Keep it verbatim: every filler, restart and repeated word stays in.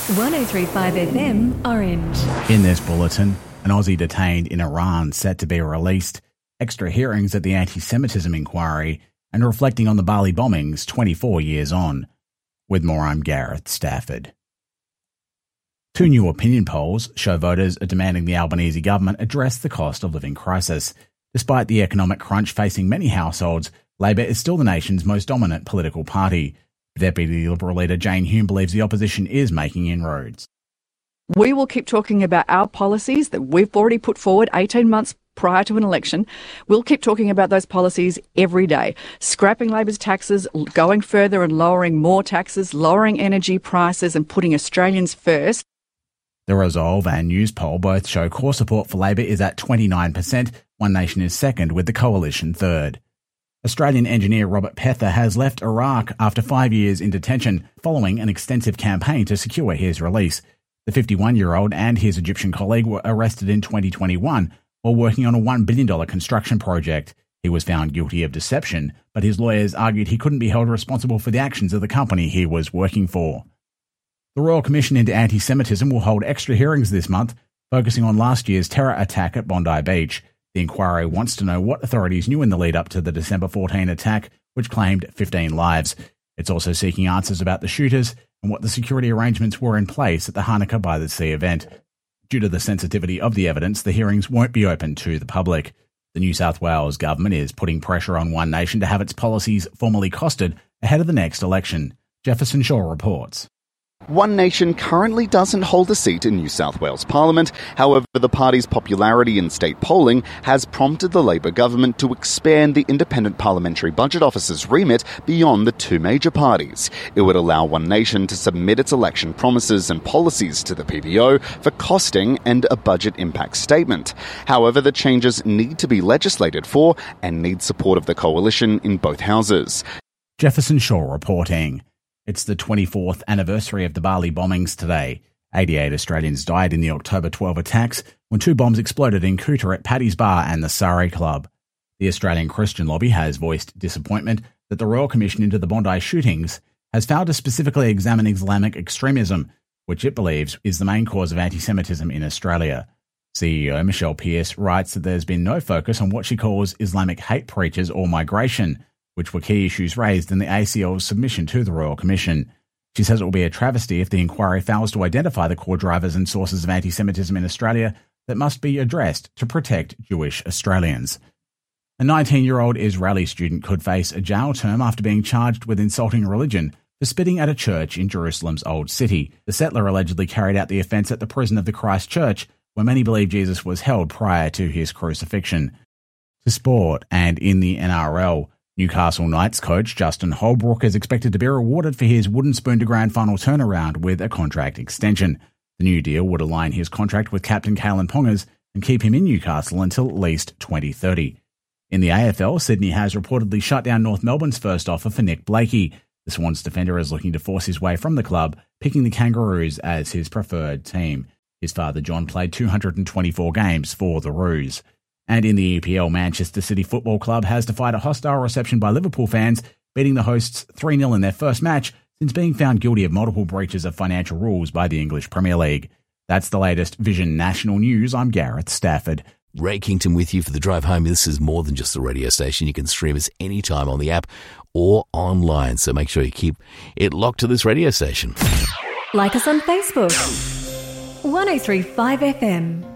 one oh three point five F M Orange. In this bulletin, an Aussie detained in Iran set to be released, extra hearings at the anti-Semitism inquiry, and reflecting on the Bali bombings twenty-four years on. With more, I'm Gareth Stafford. Two new opinion polls show voters are demanding the Albanese government address the cost of living crisis. Despite the economic crunch facing many households, Labor is still the nation's most dominant political party. Deputy Liberal leader Jane Hume believes the opposition is making inroads. We will keep talking about our policies that we've already put forward eighteen months prior to an election. We'll keep talking about those policies every day. Scrapping Labor's taxes, going further and lowering more taxes, lowering energy prices and putting Australians first. The Resolve and News poll both show core support for Labor is at twenty-nine percent. One Nation is second, with the Coalition third. Australian engineer Robert Pether has left Iraq after five years in detention following an extensive campaign to secure his release. The fifty-one-year-old and his Egyptian colleague were arrested in twenty twenty-one while working on a one billion dollars construction project. He was found guilty of deception, but his lawyers argued he couldn't be held responsible for the actions of the company he was working for. The Royal Commission into Anti-Semitism will hold extra hearings this month, focusing on last year's terror attack at Bondi Beach. The inquiry wants to know what authorities knew in the lead-up to the December fourteenth attack, which claimed fifteen lives. It's also seeking answers about the shooters and what the security arrangements were in place at the Hanukkah by the Sea event. Due to the sensitivity of the evidence, the hearings won't be open to the public. The New South Wales government is putting pressure on One Nation to have its policies formally costed ahead of the next election. Jefferson Shaw reports. One Nation currently doesn't hold a seat in New South Wales Parliament. However, the party's popularity in state polling has prompted the Labor government to expand the Independent Parliamentary Budget Office's remit beyond the two major parties. It would allow One Nation to submit its election promises and policies to the P B O for costing and a budget impact statement. However, the changes need to be legislated for and need support of the coalition in both houses. Jefferson Shaw reporting. It's the twenty-fourth anniversary of the Bali bombings today. eighty-eight Australians died in the October twelfth attacks when two bombs exploded in Kuta at Paddy's Bar and the Surrey Club. The Australian Christian Lobby has voiced disappointment that the Royal Commission into the Bondi shootings has failed to specifically examine Islamic extremism, which it believes is the main cause of anti-Semitism in Australia. C E O Michelle Pearce writes that there's been no focus on what she calls Islamic hate preachers or migration, which were key issues raised in the A C L's submission to the Royal Commission. She says it will be a travesty if the inquiry fails to identify the core drivers and sources of anti-Semitism in Australia that must be addressed to protect Jewish Australians. A nineteen-year-old Israeli student could face a jail term after being charged with insulting religion for spitting at a church in Jerusalem's Old City. The settler allegedly carried out the offence at the prison of the Christ Church, where many believe Jesus was held prior to his crucifixion. To sport, and in the N R L, Newcastle Knights coach Justin Holbrook is expected to be rewarded for his wooden spoon to grand final turnaround with a contract extension. The new deal would align his contract with captain Kalen Pongers and keep him in Newcastle until at least twenty thirty. In the A F L, Sydney has reportedly shut down North Melbourne's first offer for Nick Blakey. The Swans defender is looking to force his way from the club, picking the Kangaroos as his preferred team. His father John played two hundred twenty-four games for the Roos. And in the E P L, Manchester City Football Club has defied a hostile reception by Liverpool fans, beating the hosts three nil in their first match since being found guilty of multiple breaches of financial rules by the English Premier League. That's the latest Vision National News. I'm Gareth Stafford. Ray Kington with you for the drive home. This is more than just a radio station. You can stream us anytime on the app or online, so make sure you keep it locked to this radio station. Like us on Facebook. one oh three point five F M.